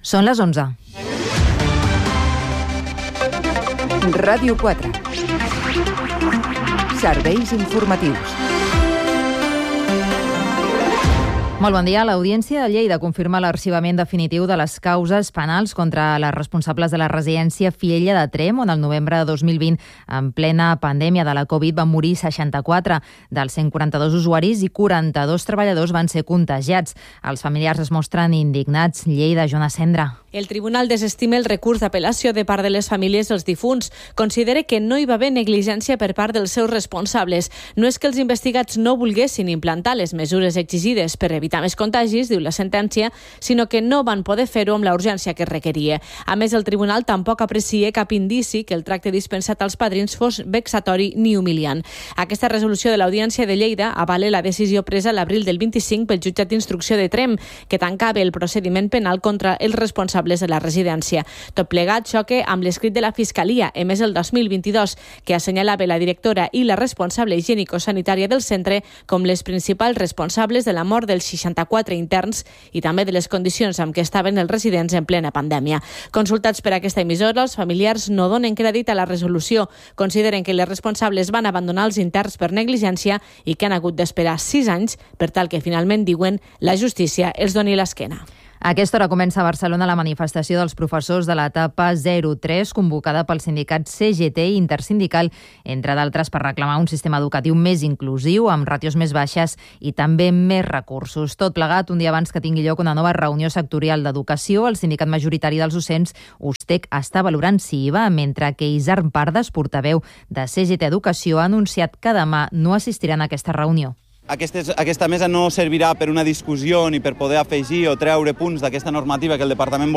Són les 11. Ràdio 4. Serveis informatius. Molt bon dia. L'Audiència de Lleida confirma l'arxivament definitiu de les causes penals contra les responsables de la residència Fiella de Tremp, on el novembre de 2020, en plena pandèmia de la Covid, van morir 64 dels 142 usuaris i 42 treballadors van ser contagiats. Els familiars es mostren indignats. Lleida, Joana Cendra. El tribunal desestima el recurs d'apel·lació de part de les famílies dels difunts. Considera que no hi va haver negligència per part dels seus responsables. No és que els investigats no volguessin implantar les mesures exigides per evitar més contagis, diu la sentència, sinó que no van poder fer-ho amb la urgència que requeria. A més, el tribunal tampoc aprecia cap indici que el tracte dispensat als padrins fos vexatori ni humiliant. Aquesta resolució de l'Audiència de Lleida avala la decisió presa l'abril del 25 pel jutjat d'instrucció de Tremp, que tancava el procediment penal contra els responsables de la residència. Tot plegat xoca amb l'escrit de la Fiscalia, emès el 2022, que assenyalava la directora i la responsable higiènico-sanitària del centre com les principals responsables de la mort dels 64 interns i també de les condicions amb què estaven els residents en plena pandèmia. Consultats per aquesta emissora, els familiars no donen crèdit a la resolució. Consideren que les responsables van abandonar els interns per negligència i que han hagut d'esperar 6 anys per tal que finalment, diuen, la justícia els doni l'esquena. A aquesta hora comença a Barcelona la manifestació dels professors de l'etapa 03, convocada pel sindicat CGT Intersindical, entre d'altres per reclamar un sistema educatiu més inclusiu, amb ràtios més baixes i també més recursos. Tot plegat, un dia abans que tingui lloc una nova reunió sectorial d'educació, el sindicat majoritari dels docents, USTEC, està valorant si hi va, mentre que Isarn Pardes, portaveu de CGT Educació, ha anunciat que demà no assistiran a aquesta reunió. Aquesta mesa no servirà per una discussió ni per poder afegir o treure punts d'aquesta normativa que el departament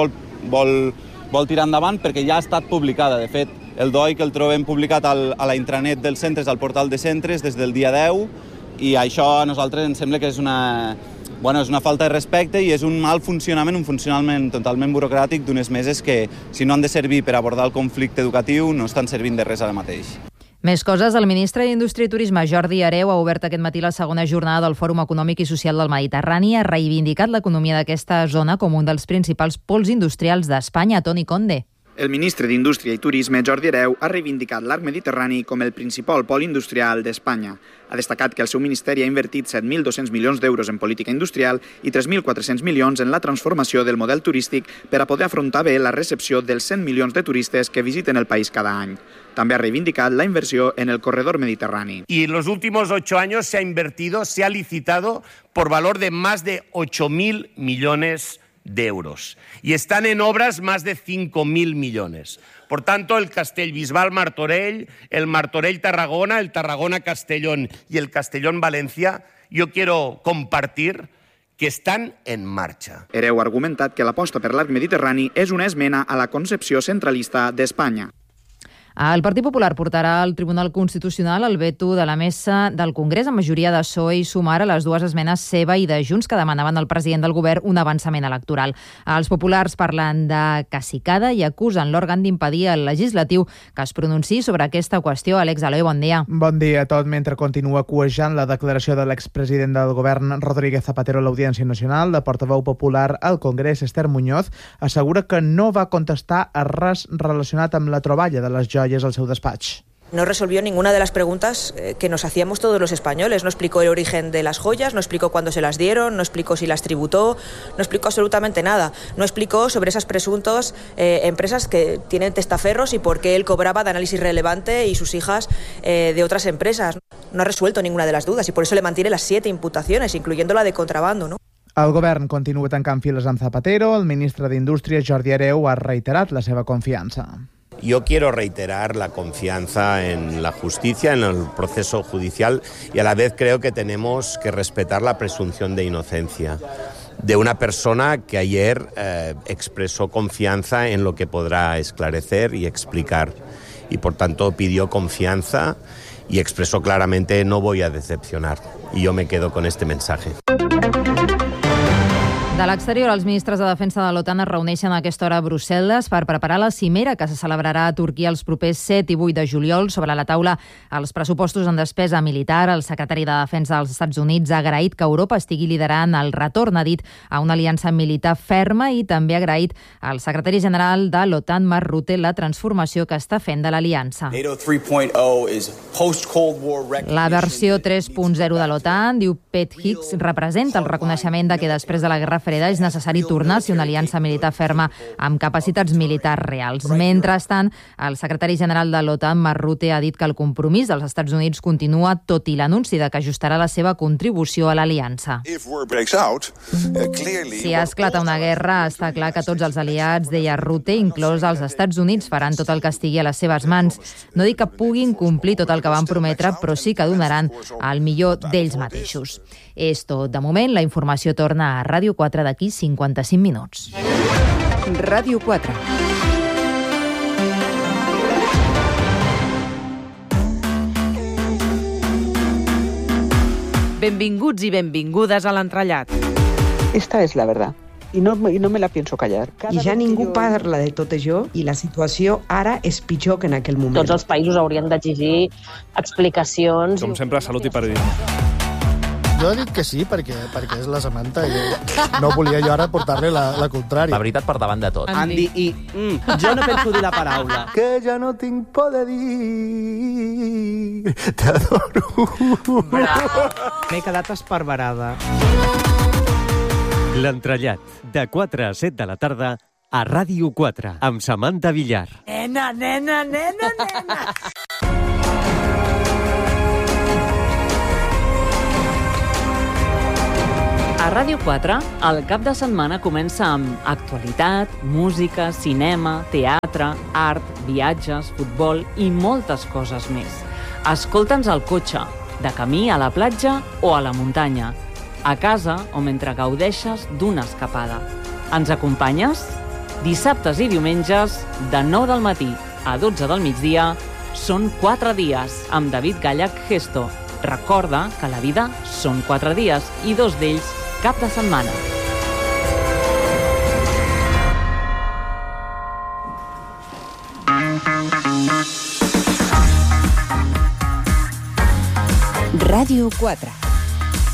vol tirar endavant, perquè ja ha estat publicada. De fet, el DOIC el trobem publicat a la intranet dels centres, al portal de centres, des del dia 10, i això a nosaltres ens sembla que és una falta de respecte i és un mal funcionament, un funcionament totalment burocràtic d'unes meses que, si no han de servir per abordar el conflicte educatiu, no estan servint de res ara mateix. Més coses. El ministre d'Indústria i Turisme, Jordi Hereu, ha obert aquest matí la segona jornada del Fòrum Econòmic i Social del Mediterrani. Ha reivindicat l'economia d'aquesta zona com un dels principals pols industrials d'Espanya. Toni Conde. El ministre d'Indústria i Turisme, Jordi Hereu, ha reivindicat l'arc mediterrani com el principal pol industrial d'Espanya. Ha destacat que el seu ministeri ha invertit 7.200 milions d'euros en política industrial i 3.400 milions en la transformació del model turístic per a poder afrontar bé la recepció dels 100 milions de turistes que visiten el país cada any. També ha reivindicat la inversión en el corredor mediterráneo. Y en los últimos 8 años se ha licitado por valor de más de 8.000 millones de euros. Y están en obras más de 5.000 millones. Por tanto, el Castellbisbal-Martorell, el Martorell-Tarragona, el Tarragona-Castellón y el Castellón-Valencia, yo quiero compartir que estan en marxa. Hereu ha argumentat que l'aposta per l'arc mediterrani és una esmena a la concepció centralista d'Espanya. El Partit Popular portarà al Tribunal Constitucional el veto de la mesa del Congrés amb majoria de PSOE i Sumar a les dues esmenes seva i de Junts que demanaven al president del govern un avançament electoral. Els populars parlen de cacicada i acusen l'òrgan d'impedir al legislatiu que es pronunciï sobre aquesta qüestió. Àlex Aloi, bon dia. Bon dia a tot. Mentre continua cuejant la declaració de l'expresident del govern Rodríguez Zapatero a l'Audiència Nacional, la portaveu popular al Congrés, Esther Muñoz, assegura que no va contestar a res relacionat amb la troballa de les joies al seu despatx. No resolvió ninguna de las preguntas que nos hacíamos todos los españoles. No explicó el origen de las joyas, no explicó cuándo se las dieron, no explicó si las tributó, no explicó absolutamente nada. No explicó sobre esas presuntas empresas que tienen testaferros y por qué él cobraba de análisis relevante y sus hijas de otras empresas. No ha resuelto ninguna de las dudas y por eso le mantiene las 7 imputaciones, incluyendo la de contrabando, ¿no? El govern continua tancant files amb Zapatero. El ministre d'Indústria, Jordi Hereu, ha reiterat la seva confiança. Yo quiero reiterar la confianza en la justicia, en el proceso judicial, y a la vez creo que tenemos que respetar la presunción de inocencia de una persona que ayer expresó confianza en lo que podrá esclarecer y explicar. Y por tanto pidió confianza y expresó claramente: no voy a decepcionar. Y yo me quedo con este mensaje. De l'exterior, els ministres de defensa de l'OTAN es reuneixen a aquesta hora a Brussel·les per preparar la cimera que se celebrarà a Turquia els propers 7 i 8 de juliol. Sobre la taula, els pressupostos en despesa militar. El secretari de Defensa dels Estats Units ha agraït que Europa estigui liderant el retorn, ha dit, a una aliança militar ferma, i també ha agraït al secretari general de l'OTAN, Mark Rutte, la transformació que està fent de l'aliança. La versió 3.0 de l'OTAN, diu Pete Hicks, representa el reconeixement de que després de la Guerra Freda és necessari tornar a ser una aliança militar ferma amb capacitats militars reals. Mentrestant, el secretari general de l'OTAN, Mark Rutte, ha dit que el compromís dels Estats Units continua, tot i l'anunci de que ajustarà la seva contribució a l'aliança. Si esclata una guerra, està clar que tots els aliats, deia Rutte, inclòs els Estats Units, faran tot el que estigui a les seves mans. No dic que puguin complir tot el que van prometre, però sí que donaran el millor d'ells mateixos. És tot de moment. La informació torna a Ràdio 4 d'aquí 55 minuts. Ràdio 4. Benvinguts i benvingudes a l'entrellat. Esta es la verdad. I no me la pienso callar. I ja ningú parla de tot això i la situació ara és pitjor que en aquell moment. Tots els països haurien d'exigir explicacions. Com sempre, salut i periodisme. Jo dic que sí, perquè és la Samantha i no volia jo ara portar-li la contrària. La veritat per davant de tot. Andy i... jo no penso dir la paraula. Que ja no tinc por de dir... T'adoro. Bravo. M'he quedat esparverada. L'entrellat, de 4 a 7 de la tarda, a Ràdio 4, amb Samantha Villar. Nena, nena, nena, nena. A Ràdio 4, el cap de setmana comença amb actualitat, música, cinema, teatre, art, viatges, futbol i moltes coses més. Escolta'ns al cotxe, de camí a la platja o a la muntanya, a casa o mentre gaudeixes d'una escapada. Ens acompanyes? Dissabtes i diumenges, de 9 del matí a 12 del migdia, són 4 dies, amb David Gallach Gesto. Recorda que la vida són 4 dies i 2 d'ells cap de setmana. Ràdio 4.